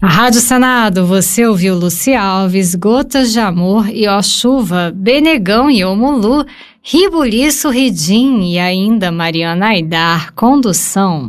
A Rádio Senado, você ouviu Luci Alves, Gotas de Amor e Ó Chuva, Benegão e Omulu, Ribuliço Ridim e ainda Mariana Aidar, Condução.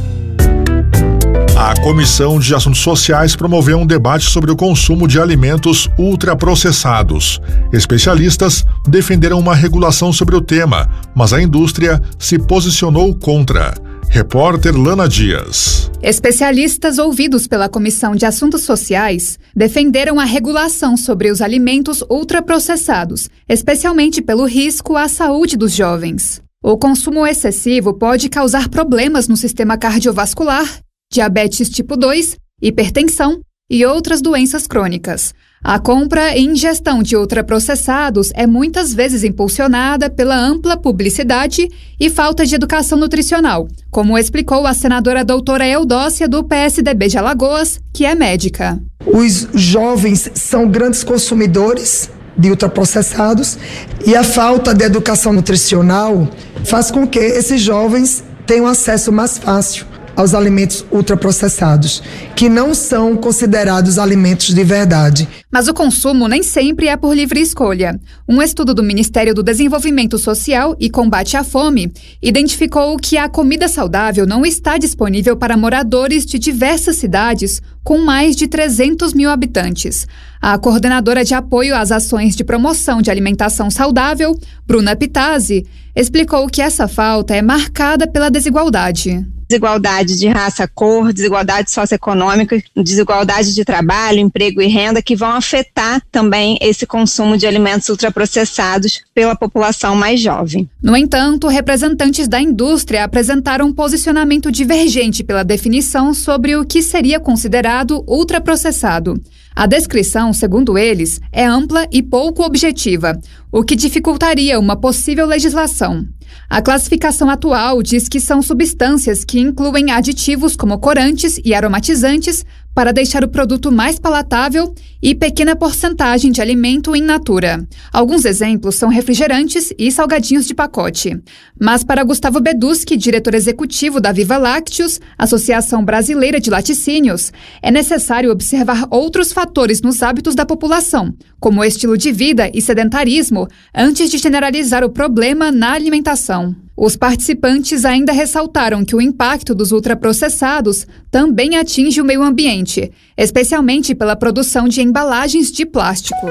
A Comissão de Assuntos Sociais promoveu um debate sobre o consumo de alimentos ultraprocessados. Especialistas defenderam uma regulação sobre o tema, mas a indústria se posicionou contra. Repórter Lana Dias. Especialistas ouvidos pela Comissão de Assuntos Sociais defenderam a regulação sobre os alimentos ultraprocessados, especialmente pelo risco à saúde dos jovens. O consumo excessivo pode causar problemas no sistema cardiovascular, diabetes tipo 2, hipertensão e outras doenças crônicas. A compra e ingestão de ultraprocessados é muitas vezes impulsionada pela ampla publicidade e falta de educação nutricional, como explicou a senadora doutora Eudócia do PSDB de Alagoas, que é médica. Os jovens são grandes consumidores de ultraprocessados e a falta de educação nutricional faz com que esses jovens tenham acesso mais fácil aos alimentos ultraprocessados, que não são considerados alimentos de verdade. Mas o consumo nem sempre é por livre escolha. Um estudo do Ministério do Desenvolvimento Social e Combate à Fome identificou que a comida saudável não está disponível para moradores de diversas cidades com mais de 300 mil habitantes. A coordenadora de apoio às ações de promoção de alimentação saudável, Bruna Pitazzi, explicou que essa falta é marcada pela desigualdade. Desigualdade de raça, cor, desigualdade socioeconômica, desigualdade de trabalho, emprego e renda que vão afetar também esse consumo de alimentos ultraprocessados pela população mais jovem. No entanto, representantes da indústria apresentaram um posicionamento divergente pela definição sobre o que seria considerado ultraprocessado. A descrição, segundo eles, é ampla e pouco objetiva, o que dificultaria uma possível legislação. A classificação atual diz que são substâncias que incluem aditivos como corantes e aromatizantes para deixar o produto mais palatável e pequena porcentagem de alimento in natura. Alguns exemplos são refrigerantes e salgadinhos de pacote. Mas para Gustavo Beduschi, diretor executivo da Viva Lácteos, Associação Brasileira de Laticínios, é necessário observar outros fatores nos hábitos da população, como o estilo de vida e sedentarismo, antes de generalizar o problema na alimentação. Os participantes ainda ressaltaram que o impacto dos ultraprocessados também atinge o meio ambiente, especialmente pela produção de embalagens de plástico.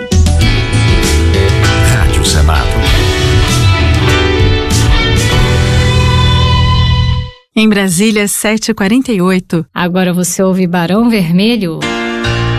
Rádio Senado. Em Brasília, 7h48. Agora você ouve Barão Vermelho.